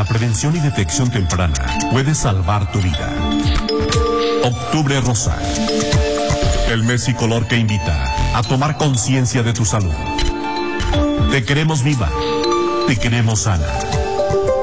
la prevención y detección temprana puede salvar tu vida. Octubre Rosa. El mes y color que invita a tomar conciencia de tu salud. Te queremos viva. Te queremos sana.